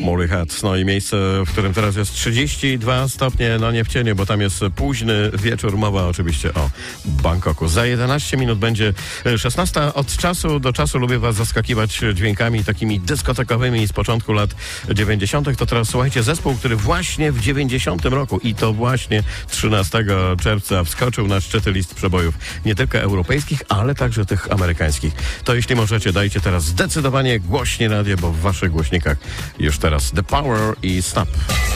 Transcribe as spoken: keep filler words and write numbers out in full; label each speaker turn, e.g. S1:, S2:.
S1: Molly Hat. No i miejsce, w którym teraz jest trzydzieści dwa stopnie, no nie w cieniu, bo tam jest późny wieczór. Mowa oczywiście o Bangkoku. Za jedenaście minut będzie szesnasta. Od czasu do czasu lubię was zaskakiwać dźwiękami takimi dyskotekowymi z początku lat dziewięćdziesiątych. To teraz słuchajcie, zespół, który właśnie w dziewięćdziesiątym roku i to właśnie trzynastego czerwca wskoczył na szczyty list przebojów nie tylko europejskich, ale także tych amerykańskich. To jeśli możecie, dajcie teraz zdecydowanie głośniej radio, bo w waszych głośnikach już teraz The Power i Stop.